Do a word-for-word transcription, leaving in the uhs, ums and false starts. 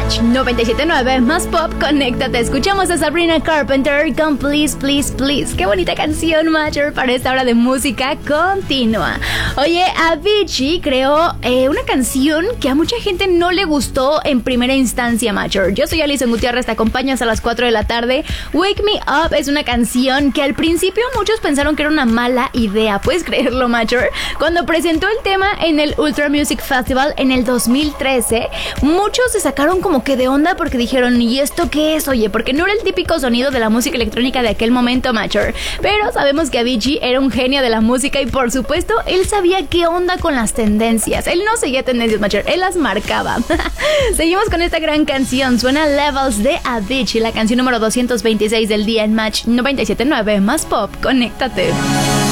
Match noventa y siete punto nueve más pop, conéctate. Escuchamos a Sabrina Carpenter con Please, Please, Please. Qué bonita canción, Matcher, para esta hora de música continua. Oye, Avicii creó eh, una canción que a mucha gente no le gustó en primera instancia, Matcher. Yo soy Alison Gutiérrez, te acompaño hasta las cuatro de la tarde. Wake Me Up es una canción que al principio muchos pensaron que era una mala idea. ¿Puedes creerlo, Matcher? Cuando presentó el tema en el Ultra Music Festival en el dos mil trece, muchos se sacaron como que de onda porque dijeron, ¿y esto qué es? Oye, porque no era el típico sonido de la música electrónica de aquel momento, Matcher. Pero sabemos que Avicii era un genio de la música y por supuesto él sabía qué onda con las tendencias. Él no seguía tendencias, Matcher, él las marcaba. Seguimos con esta gran canción, suena Levels de Avicii, la canción número doscientos veintiséis del día en Match noventa y siete punto nueve más pop, conéctate.